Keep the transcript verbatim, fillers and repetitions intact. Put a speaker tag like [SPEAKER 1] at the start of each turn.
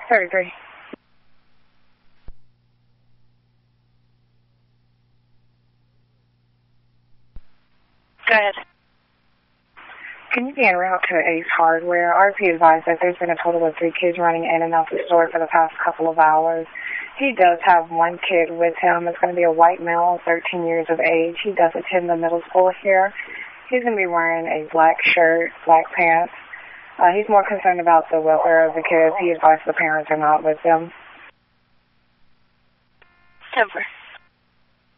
[SPEAKER 1] thirty-three.
[SPEAKER 2] Go ahead.
[SPEAKER 1] Can you be en route to Ace Hardware? R P advised that there's been a total of three kids running in and out the store for the past couple of hours. He does have one kid with him. It's going to be a white male, thirteen years of age. He does attend the middle school here. He's going to be wearing a black shirt, black pants. Uh, he's more concerned about the welfare of the kids. He advised the parents are not with them.
[SPEAKER 2] Over.